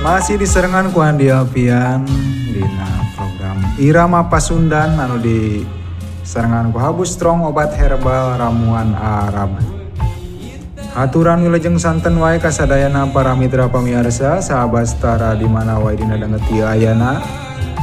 Masih diserengan ku Andi Alfian dina program Irama Pasundan anu di serengan ku Habu Strong obat herbal ramuan Arab. Haturan wilujeng santen wae kasadayana para mitra pamiarsa sahabat setara di mana wae dina dangeuti ayana.